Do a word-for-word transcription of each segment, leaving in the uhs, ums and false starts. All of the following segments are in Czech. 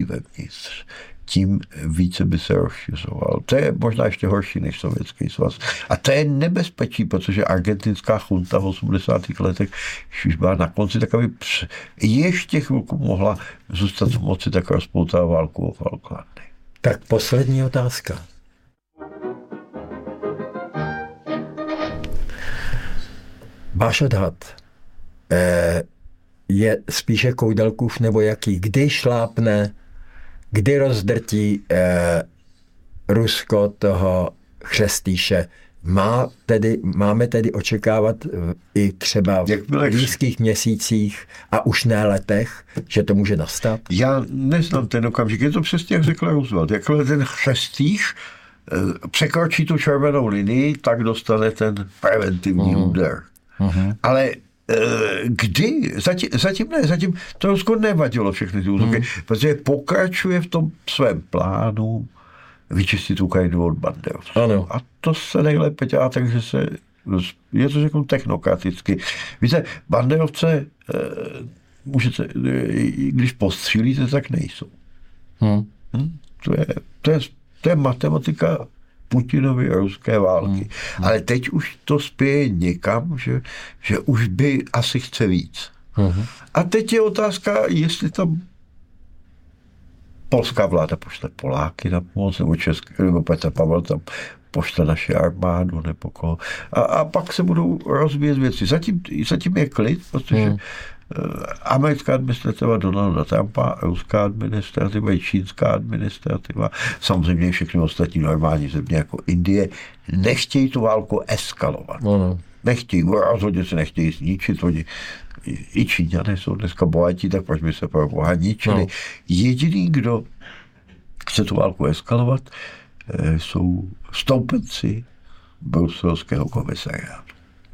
vevnitř, tím více by se rozšiřoval. To je možná ještě horší než Sovětský svaz. A to je nebezpečí, protože argentinská chunta v osmdesátých letech už byla na konci takový ještě chvilku mohla zůstat v moci, tak rozpoutala válku o Falklandy. Tak poslední otázka. Váš odhad eh, je spíše Koudelkův nebo jaký? Kdy šlápne, kdy rozdrtí eh, Rusko toho Chřestýše? Má tedy, máme tedy očekávat i třeba v blízkých měsících a už ne letech, že to může nastat? Já neznám ten okamžik. Je to přesně, jak řekl Roosevelt. Jakhle ten Chřestýš překročí tu červenou linii, tak dostane ten preventivní uh-huh. úder. Uh-huh. Ale kdy? Zatím, zatím ne, zatím to Rusko nevadilo všechny ty útoky, uh-huh. protože pokračuje v tom svém plánu vyčistit Ukrajinu od banderovců. Ano. A to se nejlépe dělá, takže se, je to řeknu technokraticky. Víte, banderovce můžete, když postřílíte, tak nejsou. Hmm. Hm? To, je, to, je, to je matematika Putinovy a ruské války. Hmm. Ale teď už to spěje někam, že, že už by asi chce víc. Hmm. A teď je otázka, jestli tam polská vláda pošle Poláky na pomoc, nebo Český, nebo Petr Pavel tam pošle naši armádu, nebo koho. A, a pak se budou rozvíjet věci. Zatím, zatím je klid, protože hmm. americká administrativa Donalda Trumpa, ruská administrativa i čínská administrativa, samozřejmě všechny ostatní normální země jako Indie, nechtějí tu válku eskalovat. No. Nechtějí, rozhodně se nechtějí zničit, oni i Číňané jsou dneska bohatí, tak proč by se pro boha ničili. No. Jediný, kdo chce tu válku eskalovat, jsou stoupenci bruselského komisariátu.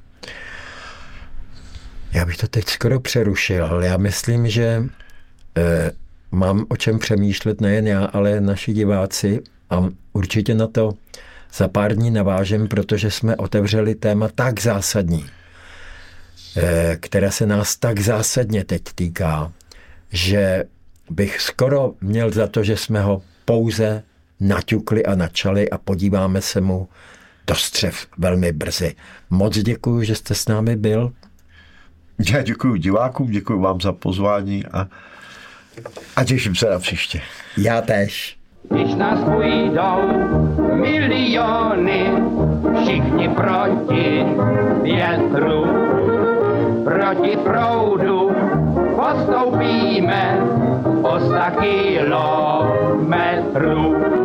Já bych to teď skoro přerušil, ale já myslím, že eh, mám o čem přemýšlet nejen já, ale naši diváci a určitě na to za pár dní navážem, protože jsme otevřeli téma tak zásadní, eh, které se nás tak zásadně teď týká, že bych skoro měl za to, že jsme ho pouze naťukli a načali a podíváme se mu do střev velmi brzy. Moc děkuji, že jste s námi byl. Já děkuji divákům, děkuji vám za pozvání a, a těším se na příště. Já též. Když nás půjdou miliony, všichni proti větru, proti proudu, postoupíme o sta kilometrů.